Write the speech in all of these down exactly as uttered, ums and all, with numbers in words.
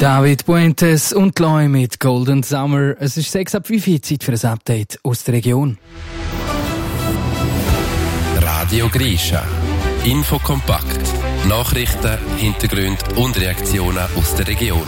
David Puentes und Loi mit Golden Summer. Es ist sechs ab fünf, Zeit für ein Update aus der Region. Radio Grisha. Infokompakt. Nachrichten, Hintergründe und Reaktionen aus der Region.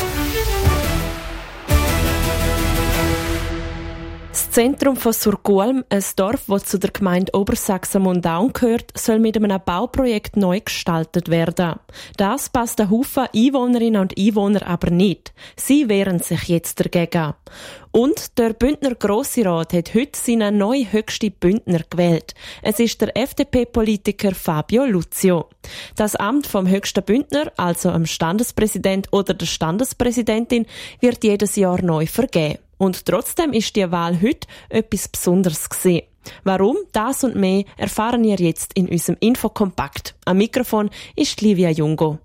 Das Zentrum von Surqualm, ein Dorf, das zu der Gemeinde Obersachsen-Mundaun gehört, soll mit einem Bauprojekt neu gestaltet werden. Das passt den Haufen Einwohnerinnen und Einwohner aber nicht. Sie wehren sich jetzt dagegen. Und der Bündner Grosse Rat hat heute seinen neuen höchsten Bündner gewählt. Es ist der F D P-Politiker Fabio Luzio. Das Amt vom höchsten Bündner, also dem Standespräsident oder der Standespräsidentin, wird jedes Jahr neu vergeben. Und trotzdem ist die Wahl heute etwas Besonderes gewesen. Warum? Das und mehr erfahren ihr jetzt in unserem Infokompakt. Am Mikrofon ist Livia Jungo.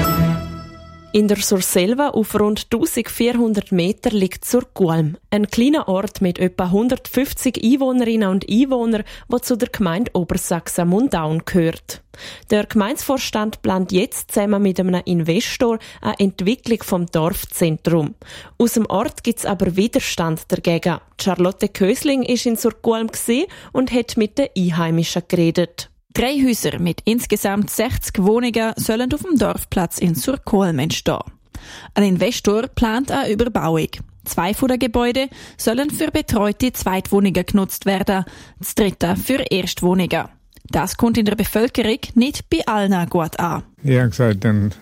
In der Surselva auf rund eintausendvierhundert Meter liegt Surqualm, ein kleiner Ort mit etwa hundertfünfzig Einwohnerinnen und Einwohnern, der zu der Gemeinde Obersachsen-Mundaun gehört. Der Gemeindevorstand plant jetzt zusammen mit einem Investor eine Entwicklung vom Dorfzentrum. Aus dem Ort gibt es aber Widerstand dagegen. Charlotte Kösling war in Surqualm und hat mit den Einheimischen geredet. Drei Häuser mit insgesamt sechzig Wohnungen sollen auf dem Dorfplatz in Surqualm entstehen. Ein Investor plant eine Überbauung. Zwei von den Gebäuden sollen für betreute Zweitwohnungen genutzt werden, das dritte für Erstwohnungen. Das kommt in der Bevölkerung nicht bei allen gut an. Ich habe gesagt, dann,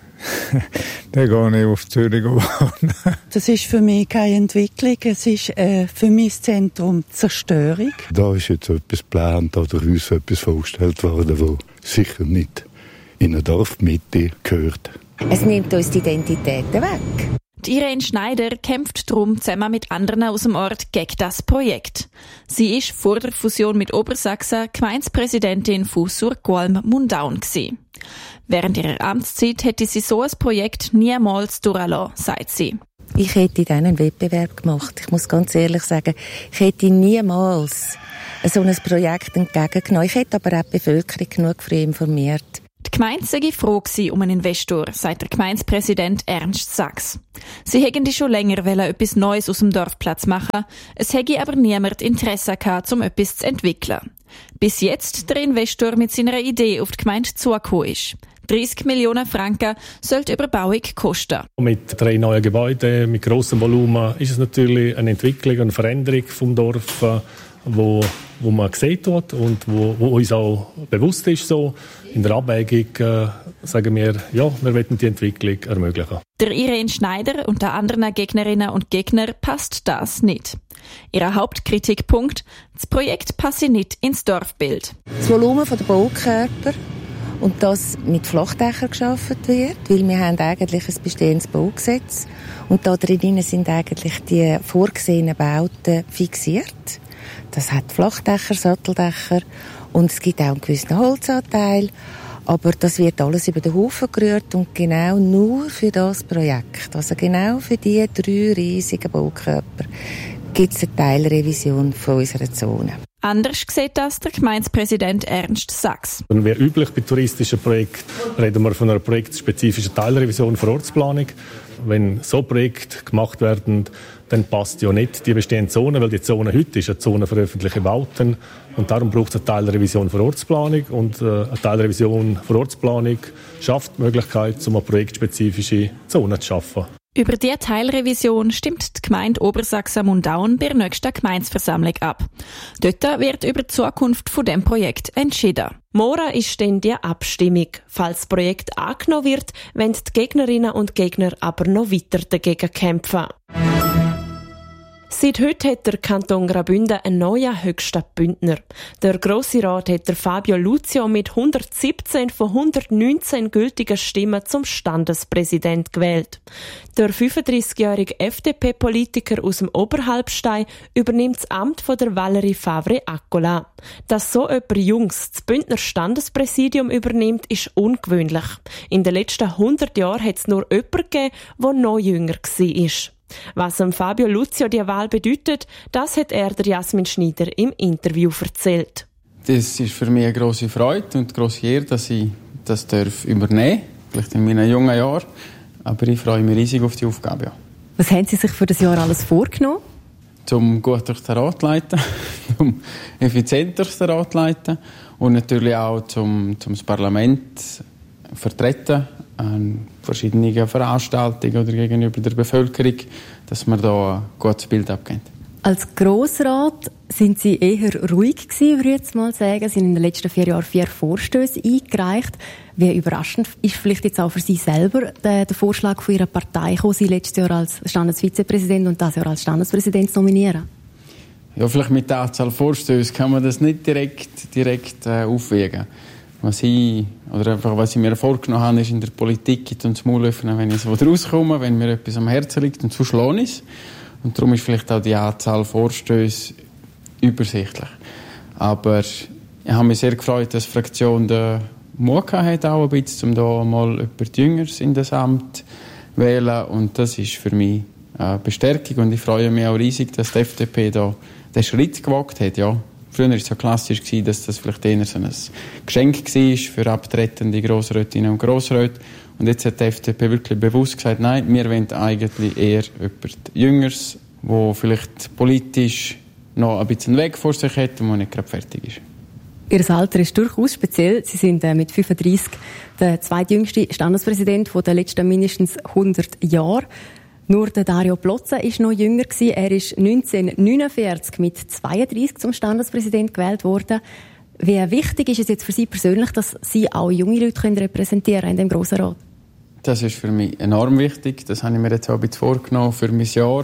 dann gehe ich auf Zürich wohnen. Das ist für mich keine Entwicklung, es ist äh, für mein Zentrum Zerstörung. Da ist jetzt etwas geplant oder uns etwas vorgestellt worden, das sicher nicht in eine Dorfmitte gehört. Es nimmt uns die Identitäten weg. Die Irene Schneider kämpft darum zusammen mit anderen aus dem Ort gegen das Projekt. Sie ist vor der Fusion mit Obersachsen Gemeindepräsidentin von Surqualm-Mundaun gewesen. Während ihrer Amtszeit hätte sie so ein Projekt niemals durchlassen, sagt sie. Ich hätte dann einen Wettbewerb gemacht. Ich muss ganz ehrlich sagen, ich hätte niemals so ein Projekt entgegengenommen. Ich hätte aber auch die Bevölkerung genug früh informiert. Die Gemeinde sei froh gewesen um einen Investor, sagt der Gemeindepräsident Ernst Sachs. Sie hätten schon länger etwas Neues aus dem Dorfplatz machen, es hätte aber niemand Interesse gehabt, um etwas zu entwickeln. Bis jetzt der Investor mit seiner Idee auf die Gemeinde zugekommen ist. dreißig Millionen Franken soll die Überbauung kosten. Mit drei neuen Gebäuden, mit grossem Volumen, ist es natürlich eine Entwicklung, eine Veränderung vom Dorf, wo, wo man sieht wird und wo, wo uns auch bewusst ist. So. In der Abwägung äh, sagen wir, ja, wir wollen die Entwicklung ermöglichen. Der Irene Schneider und der anderen Gegnerinnen und Gegner passt das nicht. Ihr Hauptkritikpunkt: das Projekt passe nicht ins Dorfbild. Das Volumen der Baukörper und das mit Flachdächern geschaffen wird, weil wir haben eigentlich ein bestehendes Baugesetz und da drinnen sind eigentlich die vorgesehenen Bauten fixiert. Das hat Flachdächer, Satteldächer und es gibt auch einen gewissen Holzanteil. Aber das wird alles über den Haufen gerührt und genau nur für das Projekt, also genau für die drei riesigen Baukörper, gibt es eine Teilrevision von unserer Zone. Anders sieht das der Gemeindepräsident Ernst Sachs. Wie üblich bei touristischen Projekten reden wir von einer projektspezifischen Teilrevision für Ortsplanung. Wenn so Projekte gemacht werden, dann passt ja nicht die bestehende Zone, weil die Zone heute ist eine Zone für öffentliche Bauten. Und darum braucht es eine Teilrevision für Ortsplanung. Und äh, eine Teilrevision für Ortsplanung schafft die Möglichkeit, um eine projektspezifische Zone zu schaffen. Über diese Teilrevision stimmt die Gemeinde Obersachsen-Mundaun bei der nächsten Gemeindeversammlung ab. Dort wird über die Zukunft von dem Projekt entschieden. Morgen ist dann die Abstimmung. Falls das Projekt angenommen wird, wollen die Gegnerinnen und Gegner aber noch weiter dagegen kämpfen. Seit heute hat der Kanton Graubünden einen neuen höchsten Bündner. Der Grosse Rat hat der Fabio Luzio mit hundertsiebzehn von hundertneunzehn gültigen Stimmen zum Standespräsident gewählt. Der fünfunddreißigjährige F D P-Politiker aus dem Oberhalbstein übernimmt das Amt von der Valerie Favre-Accola. Dass so jemand Jungs das Bündner Standespräsidium übernimmt, ist ungewöhnlich. In den letzten hundert Jahren hat es nur jemanden gegeben, der noch jünger war. Was dem Fabio Luzio die Wahl bedeutet, das hat er der Jasmin Schneider im Interview erzählt. Das ist für mich eine grosse Freude und eine grosse Ehre, dass ich das darf übernehmen darf, vielleicht in meinen jungen Jahren. Aber ich freue mich riesig auf die Aufgabe. Ja. Was haben Sie sich für das Jahr alles vorgenommen? Zum gut durch den Rat leiten, zum effizient durch den Rat leiten und natürlich auch zum, zum das Parlament vertreten an verschiedenen Veranstaltungen oder gegenüber der Bevölkerung, dass wir da ein gutes Bild abgeben. Als Grossrat sind Sie eher ruhig gewesen, würde ich jetzt mal sagen. Sie haben in den letzten vier Jahren vier Vorstöße eingereicht. Wie überraschend ist vielleicht jetzt auch für Sie selber der, der Vorschlag von Ihrer Partei gekommen, Sie letztes Jahr als Standesvizepräsident und das Jahr als Standespräsident zu nominieren? Ja, vielleicht mit der Anzahl Vorstöße kann man das nicht direkt, direkt äh, aufwägen. Was ich, oder einfach, was ich mir vorgenommen habe, ist in der Politik und das Maul öffnen, wenn ich so rauskomme, wenn mir etwas am Herzen liegt und zu schlagen ist. Und darum ist vielleicht auch die Anzahl Vorstöße übersichtlich. Aber ich habe mich sehr gefreut, dass die Fraktion den Mut hatte, auch ein bisschen, um da mal jemand Jüngeres in das Amt zu wählen. Und das ist für mich eine Bestärkung. Und ich freue mich auch riesig, dass die F D P da den Schritt gewagt hat. Ja. Früher war es so klassisch, dass das vielleicht eher so ein Geschenk war für abtretende Grossrätinnen und Grossräte. Und jetzt hat die F D P wirklich bewusst gesagt, nein, wir wollen eigentlich eher jemand Jüngeres, der vielleicht politisch noch ein bisschen Weg vor sich hat und der nicht gerade fertig ist. Ihr Alter ist durchaus speziell. Sie sind äh, mit fünfunddreissig der zweitjüngste Standespräsident von den letzten mindestens hundert Jahren. Nur der Dario Plozza ist noch jünger gewesen. Er ist neunzehnhundertneunundvierzig mit zweiunddreissig zum Standespräsident gewählt worden. Wie wichtig ist es jetzt für Sie persönlich, dass Sie auch junge Leute können repräsentieren in dem Grossen Rat? Das ist für mich enorm wichtig. Das habe ich mir jetzt auch ein bisschen vorgenommen für mein Jahr,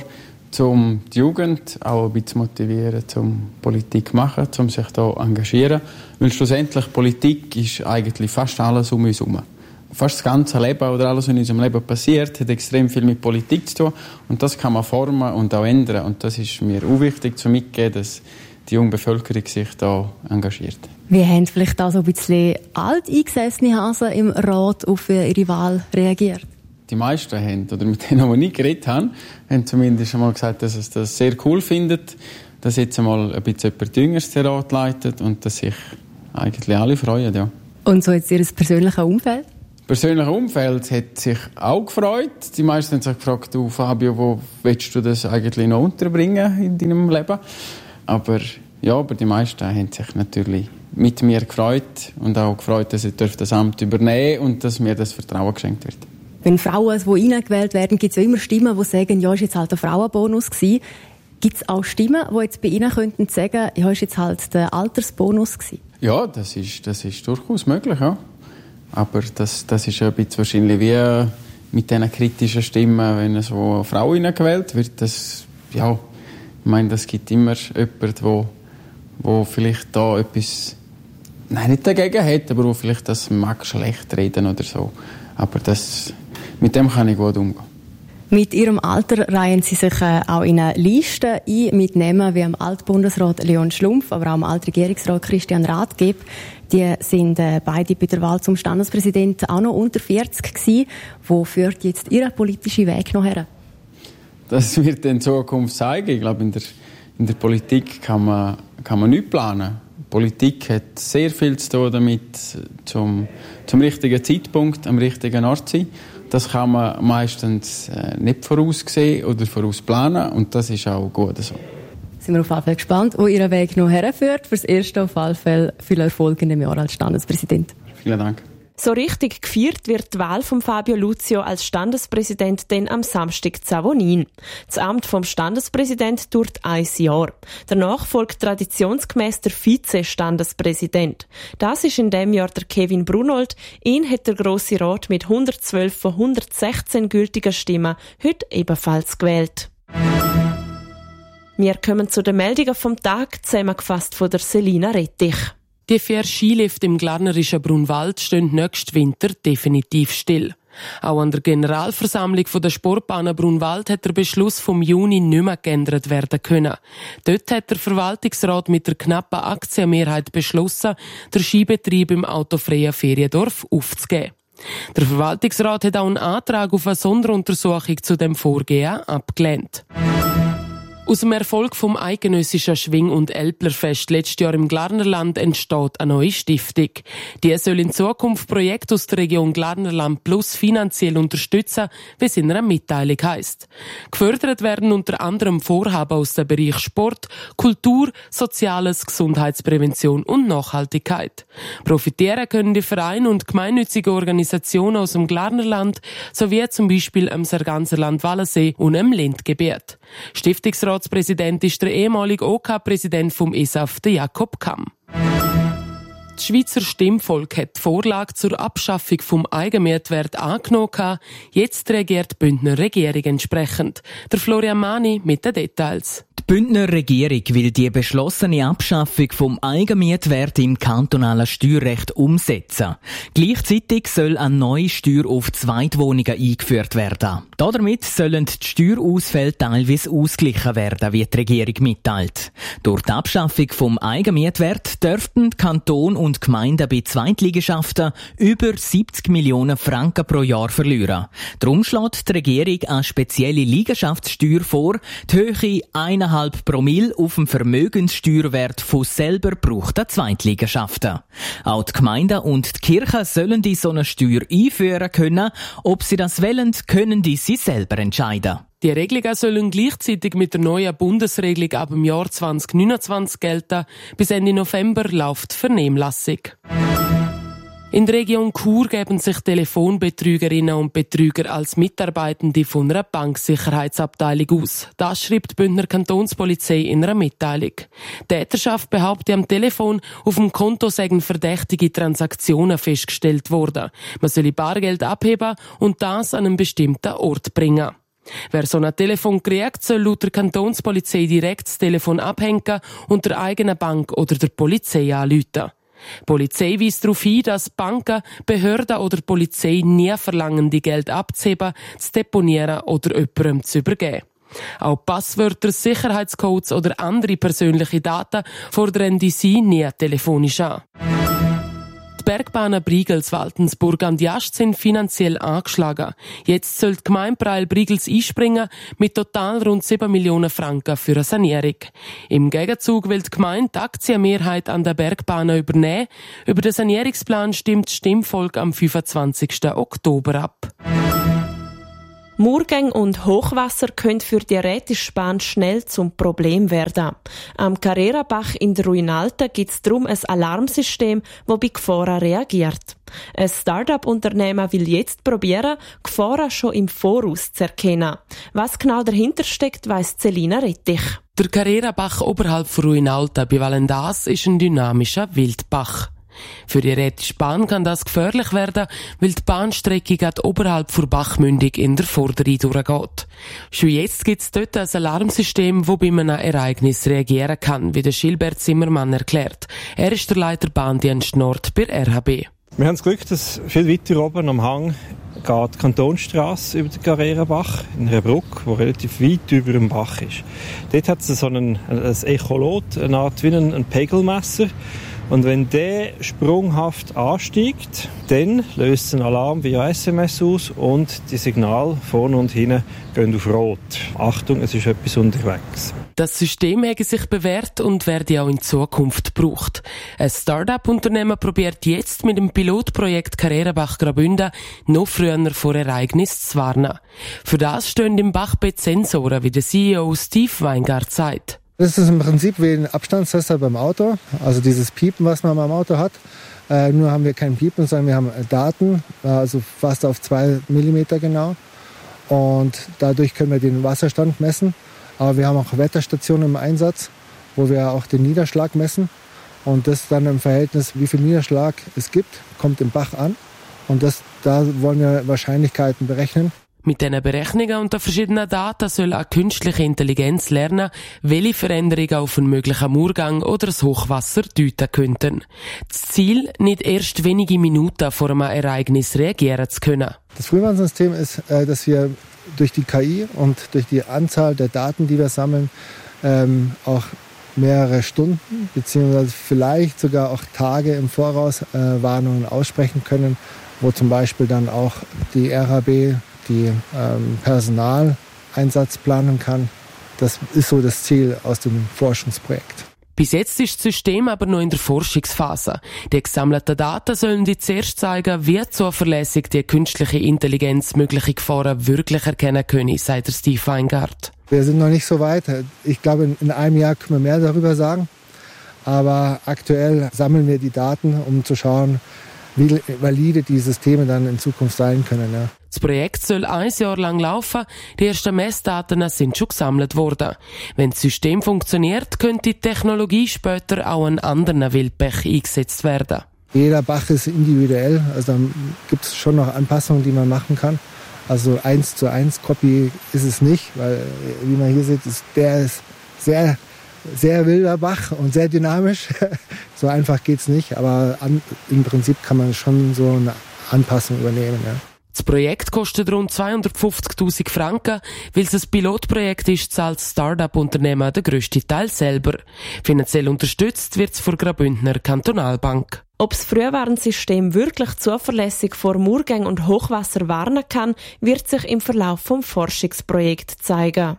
um die Jugend auch ein bisschen motivieren, um Politik zu machen, um sich da zu engagieren. Weil schlussendlich Politik ist eigentlich fast alles um uns herum. Fast das ganze Leben oder alles, was in unserem Leben passiert, hat extrem viel mit Politik zu tun. Und das kann man formen und auch ändern. Und das ist mir auch wichtig zu mitgeben, dass die junge Bevölkerung sich da engagiert. Wie haben vielleicht auch so ein bisschen alt eingesessene Hasen im Rat auf ihre Wahl reagiert? Die meisten haben, oder mit denen, die ich geredet habe, haben zumindest einmal gesagt, dass sie das sehr cool finden, dass jetzt einmal ein bisschen jemand Jüngeres den Rat leitet und dass sich eigentlich alle freuen. Ja. Und so jetzt Ihr persönliches Umfeld? Das persönliche Umfeld hat sich auch gefreut. Die meisten haben sich gefragt, du Fabio, wo willst du das eigentlich noch unterbringen in deinem Leben? Aber ja, aber die meisten haben sich natürlich mit mir gefreut und auch gefreut, dass ich das Amt übernehmen darf und dass mir das Vertrauen geschenkt wird. Wenn Frauen, die reingewählt werden, gibt es ja immer Stimmen, die sagen, ja, ist jetzt halt ein Frauenbonus gewesen. Gibt es auch Stimmen, die jetzt bei Ihnen könnten sagen, ja, ist jetzt halt der Altersbonus gewesen? Ja, das ist, das ist durchaus möglich, ja. Aber das, das ist ein bisschen wahrscheinlich wie mit diesen kritischen Stimmen, wenn es wo eine Frau reingewählt wird. Das, ja, ich meine, das gibt immer jemanden, wo, wo vielleicht da etwas, nein, nicht dagegen hat, aber wo vielleicht das mag schlecht reden oder so. Aber das, mit dem kann ich gut umgehen. Mit Ihrem Alter reihen Sie sich äh, auch in eine Liste ein, mit Namen wie dem Altbundesrat Leon Schlumpf, aber auch dem Altregierungsrat Christian Rathgeb. Die sind äh, beide bei der Wahl zum Standespräsidenten auch noch unter vierzig gewesen. Wo führt jetzt Ihr politischer Weg noch her? Das wird in Zukunft zeigen. Ich glaube, in der, in der Politik kann man, kann man nichts planen. Politik hat sehr viel zu tun damit, zum, zum richtigen Zeitpunkt, am richtigen Ort zu sein. Das kann man meistens äh, nicht voraussehen oder vorausplanen und das ist auch gut so. Sind wir auf jeden Fall gespannt, wo Ihr Weg noch herführt. Fürs Erste auf jeden Fall viel Erfolg in dem Jahr als Standespräsident. Vielen Dank. So richtig gefeiert wird die Wahl von Fabio Luzio als Standespräsident dann am Samstag zu Avonin. Das Amt vom Standespräsident dauert ein Jahr. Danach folgt traditionsgemäß der Vize-Standespräsident. Das ist in dem Jahr der Kevin Brunold. Ihn hat der Grosse Rat mit hundertzwölf von hundertsechzehn gültigen Stimmen heute ebenfalls gewählt. Wir kommen zu den Meldungen vom Tag, zusammengefasst von der Selina Rettich. Die vier Skilifte im glarnerischen Brunwald stehen nächsten Winter definitiv still. Auch an der Generalversammlung der Sportbahnen Brunwald hat der Beschluss vom Juni nicht mehr geändert werden können. Dort hat der Verwaltungsrat mit der knappen Aktienmehrheit beschlossen, den Skibetrieb im autofreien Feriendorf aufzugeben. Der Verwaltungsrat hat auch einen Antrag auf eine Sonderuntersuchung zu dem Vorgehen abgelehnt. Aus dem Erfolg vom eidgenössischen Schwing- und Älplerfest letztes Jahr im Glarnerland entsteht eine neue Stiftung. Die soll in Zukunft Projekte aus der Region Glarnerland Plus finanziell unterstützen, wie es in einer Mitteilung heisst. Gefördert werden unter anderem Vorhaben aus dem Bereich Sport, Kultur, Soziales, Gesundheitsprävention und Nachhaltigkeit. Profitieren können die Vereine und gemeinnützige Organisationen aus dem Glarnerland sowie zum Beispiel am Sarganserland Wallensee und im Lindgebiet. Stiftungsratspräsident ist der ehemalige O K-Präsident vom E S A F, der Jakob Kamm. Das Schweizer Stimmvolk hat die Vorlage zur Abschaffung vom Eigenmietwert angenommen. Jetzt reagiert die Bündner Regierung entsprechend. Der Florian Mani mit den Details. Die Bündner Regierung will die beschlossene Abschaffung vom Eigenmietwert im kantonalen Steuerrecht umsetzen. Gleichzeitig soll eine neue Steuer auf Zweitwohnungen eingeführt werden. Damit sollen die Steuerausfälle teilweise ausgeglichen werden, wie die Regierung mitteilt. Durch die Abschaffung vom Eigenmietwert dürften Kanton und Gemeinden bei Zweitliegenschaften über siebzig Millionen Franken pro Jahr verlieren. Darum schlägt die Regierung eine spezielle Liegenschaftssteuer vor, die Höhe eineinhalb Promille auf dem Vermögenssteuerwert von selber gebrauchten Zweitliegenschaften. Auch die Gemeinden und die Kirchen sollen die so eine Steuer einführen können. Ob sie das wollen, können die sie selber entscheiden. Die Regelungen sollen gleichzeitig mit der neuen Bundesregelung ab dem Jahr zwanzig neunundzwanzig gelten. Bis Ende November läuft die Vernehmlassung. In der Region Chur geben sich Telefonbetrügerinnen und Betrüger als Mitarbeitende von einer Banksicherheitsabteilung aus. Das schreibt die Bündner Kantonspolizei in einer Mitteilung. Die Täterschaft behauptet am Telefon, auf dem Konto seien verdächtige Transaktionen festgestellt worden. Man solle Bargeld abheben und das an einen bestimmten Ort bringen. Wer so ein Telefon kriegt, soll laut der Kantonspolizei direkt das Telefon abhängen und der eigenen Bank oder der Polizei anrufen. Die Polizei weist darauf hin, dass Banken, Behörden oder Polizei nie verlangen, die Geld abzuheben, zu deponieren oder jemandem zu übergeben. Auch Passwörter, Sicherheitscodes oder andere persönliche Daten fordern die sie nie telefonisch an. Die Bergbahnen Brigels-Waltensburg an die Ast sind finanziell angeschlagen. Jetzt soll die Gemeinde Breil-Brigels einspringen mit total rund sieben Millionen Franken für eine Sanierung. Im Gegenzug will die Gemeinde die Aktienmehrheit an der Bergbahnen übernehmen. Über den Sanierungsplan stimmt das Stimmvolk am fünfundzwanzigsten Oktober ab. Murgänge und Hochwasser können für die Rätischbahn schnell zum Problem werden. Am Carrera-Bach in der Ruinalta gibt es darum ein Alarmsystem, das bei Gefahren reagiert. Ein Start-up-Unternehmen will jetzt probieren, Gefahren schon im Voraus zu erkennen. Was genau dahinter steckt, weiss Celina Rettich. Der Carrera-Bach oberhalb von Ruinalta bei Valendas ist ein dynamischer Wildbach. Für die Rätische Bahn kann das gefährlich werden, weil die Bahnstrecke gerade oberhalb der Bachmündung in der Vorderrhein durchgeht. Schon jetzt gibt es dort ein Alarmsystem, das bei einem Ereignis reagieren kann, wie der Gilbert Zimmermann erklärt. Er ist der Leiter Bahndienst Nord bei R H B. Wir haben das Glück, dass viel weiter oben am Hang geht die Kantonstrasse über den Carrera-Bach in einer Brücke, die relativ weit über dem Bach ist. Dort hat es so einen, ein Echolot, eine Art wie ein, ein Pegelmesser. Und wenn der sprunghaft ansteigt, dann löst es einen Alarm via S M S aus und die Signale vorne und hinten gehen auf Rot. Achtung, es ist etwas unterwegs. Das System hat sich bewährt und werde auch in Zukunft gebraucht. Ein Start-up-Unternehmen probiert jetzt mit dem Pilotprojekt Carrera-Bach Graubünden noch früher vor Ereignissen zu warnen. Für das stehen im Bachbett Sensoren, wie der C E O Steve Weingart sagt. Das ist im Prinzip wie ein Abstandstester beim Auto, also dieses Piepen, was man beim Auto hat. Äh, nur haben wir kein Piepen, sondern wir haben Daten, also fast auf zwei Millimeter genau. Und dadurch können wir den Wasserstand messen. Aber wir haben auch Wetterstationen im Einsatz, wo wir auch den Niederschlag messen. Und das dann im Verhältnis, wie viel Niederschlag es gibt, kommt im Bach an. Und das, da wollen wir Wahrscheinlichkeiten berechnen. Mit diesen Berechnungen und den verschiedenen Daten soll auch künstliche Intelligenz lernen, welche Veränderungen auf einen möglichen Murgang oder das Hochwasser deuten könnten. Das Ziel, nicht erst wenige Minuten vor einem Ereignis reagieren zu können. Das Frühwarnsystem ist, dass wir durch die K I und durch die Anzahl der Daten, die wir sammeln, auch mehrere Stunden beziehungsweise vielleicht sogar auch Tage im Voraus Warnungen aussprechen können, wo zum Beispiel dann auch die R H B die ähm, Personaleinsatz planen kann Das ist so das Ziel aus dem Forschungsprojekt. Bis jetzt ist das System aber noch in der Forschungsphase. Die gesammelten Daten sollen dir zuerst zeigen, wie zuverlässig die künstliche Intelligenz mögliche Gefahren wirklich erkennen können, sagt der Steve Weingart. Wir sind noch nicht so weit. Ich glaube, in einem Jahr können wir mehr darüber sagen. Aber aktuell sammeln wir die Daten, um zu schauen, wie valide die Systeme dann in Zukunft sein können. Ja. Das Projekt soll ein Jahr lang laufen. Die ersten Messdaten sind schon gesammelt worden. Wenn das System funktioniert, könnte die Technologie später auch an anderen Wildbächen eingesetzt werden. Jeder Bach ist individuell. Also da gibt es schon noch Anpassungen, die man machen kann. Also eins zu eins Copy ist es nicht, weil, wie man hier sieht, ist, der ist sehr, sehr wilder Bach und sehr dynamisch. So einfach geht's nicht, aber an, im Prinzip kann man schon so eine Anpassung übernehmen. Ja. Das Projekt kostet rund zweihundertfünfzigtausend Franken. Weil es ein Pilotprojekt ist, zahlt das Start-up-Unternehmen den grössten Teil selber. Finanziell unterstützt wird es von der Graubündner Kantonalbank. Ob das Frühwarnsystem wirklich zuverlässig vor Murgang und Hochwasser warnen kann, wird sich im Verlauf des Forschungsprojekts zeigen.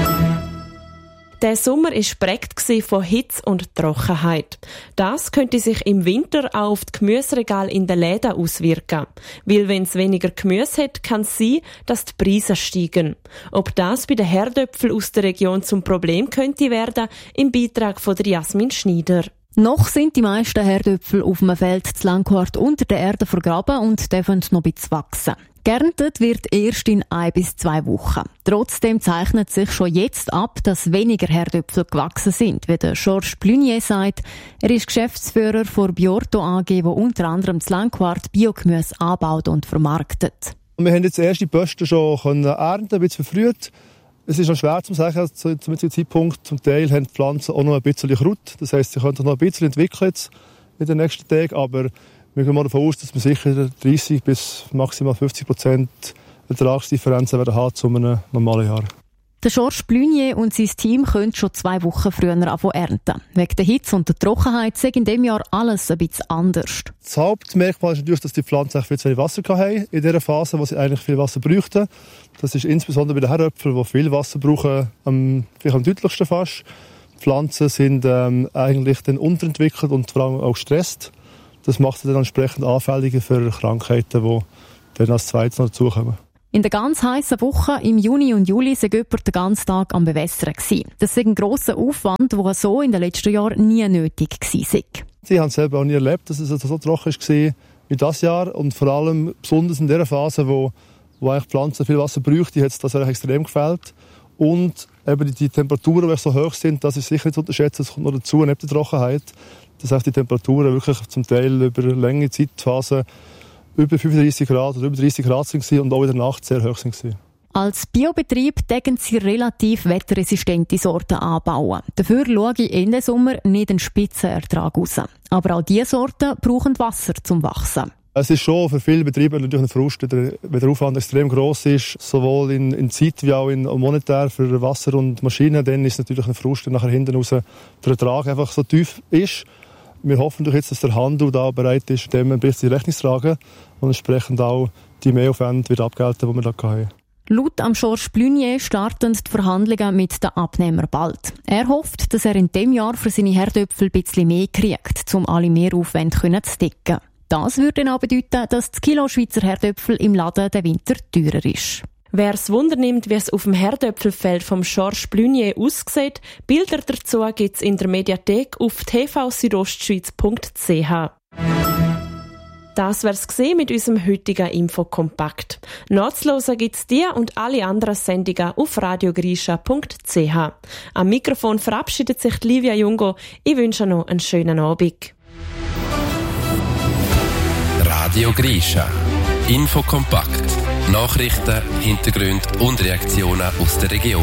Der Sommer war geprägt von Hitze und Trockenheit. Das könnte sich im Winter auch auf die Gemüseregale in den Läden auswirken. Weil wenn es weniger Gemüse hat, kann es sein, dass die Preise steigen. Ob das bei den Herdöpfeln aus der Region zum Problem könnte werden, im Beitrag von der Jasmin Schneider. Noch sind die meisten Herdöpfel auf dem Feld zu Langquart unter der Erde vergraben und dürfen noch ein bisschen wachsen. Geerntet wird erst in ein bis zwei Wochen. Trotzdem zeichnet sich schon jetzt ab, dass weniger Herdöpfel gewachsen sind, wie der Georges Plunier sagt. Er ist Geschäftsführer von Biorto A G, wo unter anderem zu Langquart Biogemüse anbaut und vermarktet. Wir haben jetzt erste Posten schon ernten, ein bisschen verfrüht. Es ist noch schwer zu sagen, zum jetzigen Zeitpunkt. Zum Teil haben die Pflanzen auch noch ein bisschen Kraut. Das heisst, sie können sich noch ein bisschen entwickeln jetzt in den nächsten Tagen. Aber wir gehen mal davon aus, dass wir sicher dreißig bis maximal fünfzig Prozent Ertragsdifferenzen werden haben zu einem normalen Jahr. Der Georges Plunier und sein Team können schon zwei Wochen früher ernten. Wegen der Hitze und der Trockenheit sei in diesem Jahr alles ein bisschen anders. Das Hauptmerkmal ist natürlich, dass die Pflanzen viel zu wenig Wasser hatten in dieser Phase, wo sie eigentlich viel Wasser bräuchten. Das ist insbesondere bei den Herdöpfeln, die viel Wasser brauchen, am, vielleicht am deutlichsten fast. Die Pflanzen sind ähm, eigentlich dann unterentwickelt und vor allem auch gestresst. Das macht sie dann entsprechend anfälliger für Krankheiten, die dann als zweites noch dazukommen. In der ganz heissen Woche im Juni und Juli war jemand den ganzen Tag am Bewässern. Das ist ein grosser Aufwand, der so in den letzten Jahren nie nötig war. Sie haben selber auch nie erlebt, dass es so trocken war wie dieses Jahr. Und vor allem besonders in dieser Phase, wo, wo eigentlich Pflanzen viel Wasser bräuchten, hat es das eigentlich extrem gefällt. Und eben die, die Temperaturen, die so hoch sind, das ist sicher nicht zu unterschätzen. Das kommt noch dazu, neben der Trockenheit. Das heißt, die Temperaturen wirklich zum Teil über längere Zeitphasen über fünfunddreißig Grad oder über dreißig Grad waren und auch in der Nacht sehr hoch waren. Als Biobetrieb decken sie relativ wetterresistente Sorten anbauen. Dafür schaue ich Ende Sommer nicht einen Spitzenertrag raus. Aber auch diese Sorten brauchen Wasser zum Wachsen. Es ist schon für viele Betriebe natürlich ein Frust, wenn der Aufwand extrem gross ist, sowohl in, in Zeit wie auch in monetär für Wasser und Maschinen. Dann ist es natürlich ein Frust, wenn nachher hinten raus der Ertrag einfach so tief ist. Wir hoffen doch jetzt, dass der Handel da bereit ist, dem ein bisschen Rechnung zu tragen und entsprechend auch die Mehraufwände wieder abgelten, die wir da hatten. Laut am Georges Plunier starten die Verhandlungen mit den Abnehmern bald. Er hofft, dass er in diesem Jahr für seine Herdöpfel ein bisschen mehr kriegt, um alle Mehraufwände zu decken. Das würde dann auch bedeuten, dass das Kilo Schweizer Herdöpfel im Laden den Winter teurer ist. Wer es Wunder nimmt, wie es auf dem Herdöpfelfeld vom Georges Plunier aussieht, Bilder dazu gibt es in der Mediathek auf t v südostschweiz punkt c h. Das wär's gesehen mit unserem heutigen Infokompakt. Nachzuhören gibt's die und alle anderen Sendungen auf radiogrisha punkt c h. Am Mikrofon verabschiedet sich Livia Jungo. Ich wünsche noch einen schönen Abend. Radio Grisha. Infokompakt. Nachrichten, Hintergründe und Reaktionen aus der Region.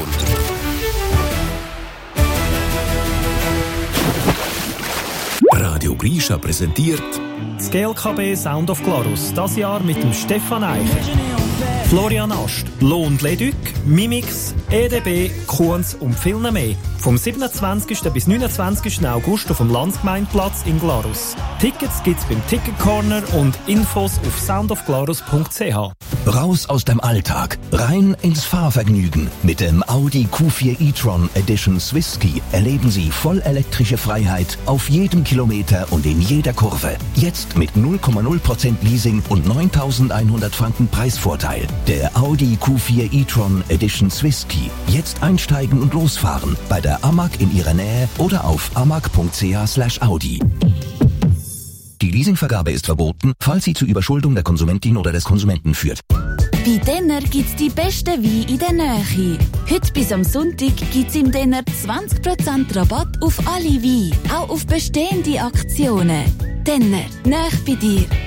Radio Grisha präsentiert das G L K B Sound of Glarus, das Jahr mit dem Stefan Eicher, Florian Ast, Lohn Leduc, Mimix, E D B, Kuhns und viel mehr. Vom siebenundzwanzigsten bis neunundzwanzigsten August auf dem Landsgemeindeplatz in Glarus. Tickets gibt's beim Ticket Corner und Infos auf sound of glarus punkt c h. Raus aus dem Alltag, rein ins Fahrvergnügen. Mit dem Audi Q vier e-tron Edition Swisski erleben Sie vollelektrische Freiheit auf jedem Kilometer und in jeder Kurve. Jetzt mit null Komma null Prozent Leasing und neuntausendeinhundert Franken Preisvorteil. Der Audi Q vier e-tron Edition Swisski. Jetzt einsteigen und losfahren bei der A M A G in Ihrer Nähe oder auf amag punkt c h slash audi. Die Leasingvergabe ist verboten, falls sie zu Überschuldung der Konsumentin oder des Konsumenten führt. Bei Denner gibt's die besten Weine in der Nähe. Heute bis am Sonntag gibt's im Denner zwanzig Prozent Rabatt auf alle Weine, auch auf bestehende Aktionen. Denner, näher bei dir.